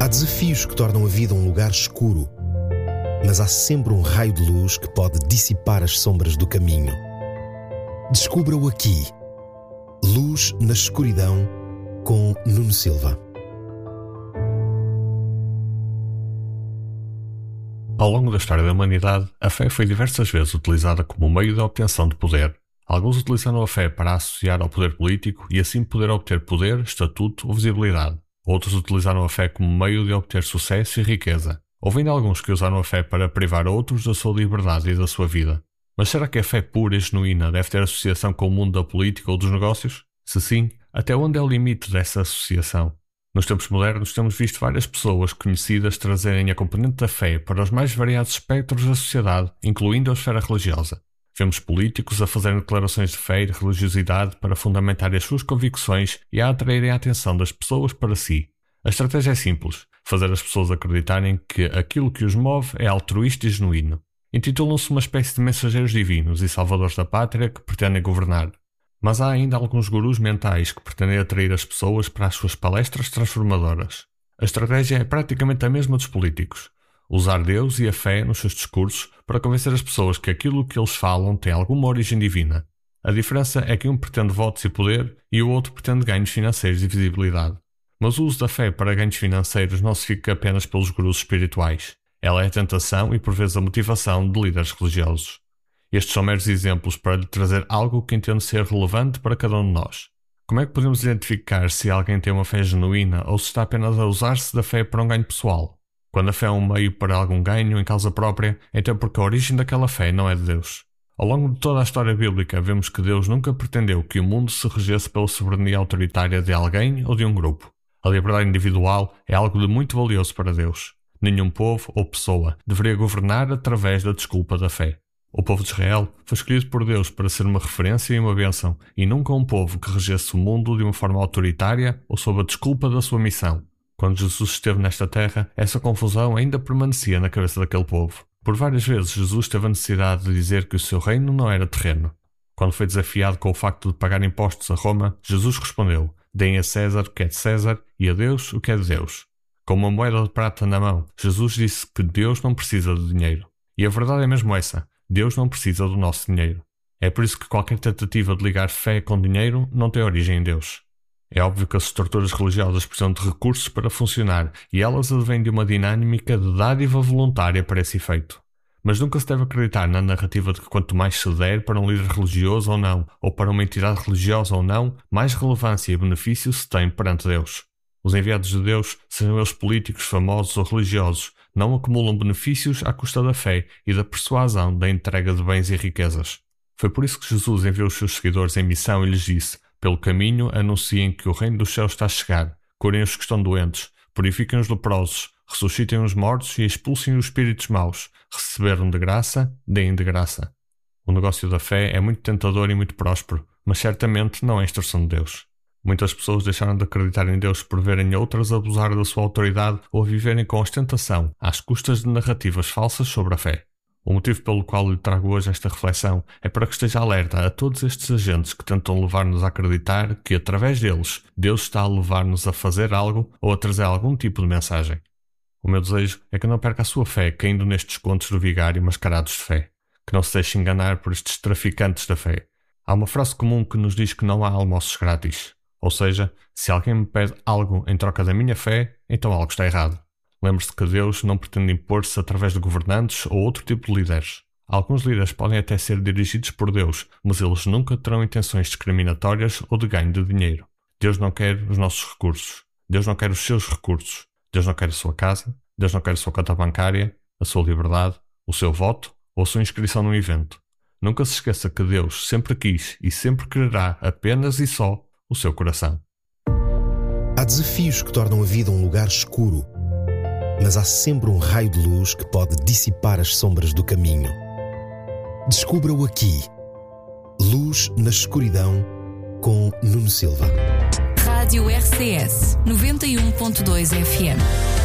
Há desafios que tornam a vida um lugar escuro, mas há sempre um raio de luz que pode dissipar as sombras do caminho. Descubra-o aqui. Luz na Escuridão, com Nuno Silva. Ao longo da história da humanidade, a fé foi diversas vezes utilizada como meio de obtenção de poder. Alguns utilizaram a fé para a associar ao poder político e assim poder obter poder, estatuto ou visibilidade. Outros utilizaram a fé como meio de obter sucesso e riqueza. Houve ainda alguns que usaram a fé para privar outros da sua liberdade e da sua vida. Mas será que a fé pura e genuína deve ter associação com o mundo da política ou dos negócios? Se sim, até onde é o limite dessa associação? Nos tempos modernos temos visto várias pessoas conhecidas trazerem a componente da fé para os mais variados espectros da sociedade, incluindo a esfera religiosa. Vemos políticos a fazerem declarações de fé e de religiosidade para fundamentar as suas convicções e a atraírem a atenção das pessoas para si. A estratégia é simples: fazer as pessoas acreditarem que aquilo que os move é altruísta e genuíno. Intitulam-se uma espécie de mensageiros divinos e salvadores da pátria que pretendem governar. Mas há ainda alguns gurus mentais que pretendem atrair as pessoas para as suas palestras transformadoras. A estratégia é praticamente a mesma dos políticos: usar Deus e a fé nos seus discursos para convencer as pessoas que aquilo que eles falam tem alguma origem divina. A diferença é que um pretende votos e poder e o outro pretende ganhos financeiros e visibilidade. Mas o uso da fé para ganhos financeiros não se fica apenas pelos gurus espirituais. Ela é a tentação e por vezes a motivação de líderes religiosos. Estes são meros exemplos para lhe trazer algo que entendo ser relevante para cada um de nós. Como é que podemos identificar se alguém tem uma fé genuína ou se está apenas a usar-se da fé para um ganho pessoal? Quando a fé é um meio para algum ganho em causa própria, então é porque a origem daquela fé não é de Deus. Ao longo de toda a história bíblica, vemos que Deus nunca pretendeu que o mundo se regesse pela soberania autoritária de alguém ou de um grupo. A liberdade individual é algo de muito valioso para Deus. Nenhum povo ou pessoa deveria governar através da desculpa da fé. O povo de Israel foi escolhido por Deus para ser uma referência e uma bênção, e nunca um povo que regesse o mundo de uma forma autoritária ou sob a desculpa da sua missão. Quando Jesus esteve nesta terra, essa confusão ainda permanecia na cabeça daquele povo. Por várias vezes Jesus teve a necessidade de dizer que o seu reino não era terreno. Quando foi desafiado com o facto de pagar impostos a Roma, Jesus respondeu: deem a César o que é de César e a Deus o que é de Deus. Com uma moeda de prata na mão, Jesus disse que Deus não precisa de dinheiro. E a verdade é mesmo essa: Deus não precisa do nosso dinheiro. É por isso que qualquer tentativa de ligar fé com dinheiro não tem origem em Deus. É óbvio que as estruturas religiosas precisam de recursos para funcionar e elas advêm de uma dinâmica de dádiva voluntária para esse efeito. Mas nunca se deve acreditar na narrativa de que quanto mais se der para um líder religioso ou não, ou para uma entidade religiosa ou não, mais relevância e benefício se tem perante Deus. Os enviados de Deus, sejam eles políticos, famosos ou religiosos, não acumulam benefícios à custa da fé e da persuasão da entrega de bens e riquezas. Foi por isso que Jesus enviou os seus seguidores em missão e lhes disse: pelo caminho anunciem que o reino dos céus está a chegar, curem os que estão doentes, purifiquem os leprosos, ressuscitem os mortos e expulsem os espíritos maus. Receberam de graça, deem de graça. O negócio da fé é muito tentador e muito próspero, mas certamente não é a instrução de Deus. Muitas pessoas deixaram de acreditar em Deus por verem outras abusar da sua autoridade ou viverem com ostentação, às custas de narrativas falsas sobre a fé. O motivo pelo qual lhe trago hoje esta reflexão é para que esteja alerta a todos estes agentes que tentam levar-nos a acreditar que, através deles, Deus está a levar-nos a fazer algo ou a trazer algum tipo de mensagem. O meu desejo é que não perca a sua fé caindo nestes contos do vigário mascarados de fé, que não se deixe enganar por estes traficantes da fé. Há uma frase comum que nos diz que não há almoços grátis. Ou seja, se alguém me pede algo em troca da minha fé, então algo está errado. Lembre-se que Deus não pretende impor-se através de governantes ou outro tipo de líderes. Alguns líderes podem até ser dirigidos por Deus, mas eles nunca terão intenções discriminatórias ou de ganho de dinheiro. Deus não quer os nossos recursos. Deus não quer os seus recursos. Deus não quer a sua casa. Deus não quer a sua conta bancária, a sua liberdade, o seu voto ou a sua inscrição num evento. Nunca se esqueça que Deus sempre quis e sempre quererá apenas e só o seu coração. Há desafios que tornam a vida um lugar escuro, mas há sempre um raio de luz que pode dissipar as sombras do caminho. Descubra-o aqui. Luz na Escuridão, com Nuno Silva. Rádio RCS 91.2 FM.